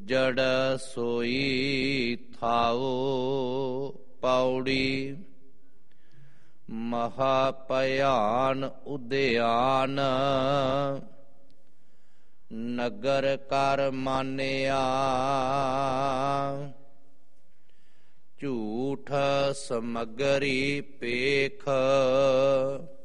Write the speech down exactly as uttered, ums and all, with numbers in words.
ਜੜ ਸੋਈ ਥਾਓ। ਪੌੜੀ ਮਹਾ ਭਿਆਨ ਉਦਿਆਨ ਨਗਰ ਕਰ ਮਾਨਿਆ। ਝੂਠ ਸਮਗਰੀ ਪੇਖ